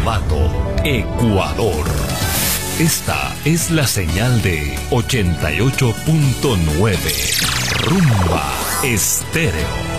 Ambato, Ecuador. Esta es la señal de 88.9 Rumba Estéreo.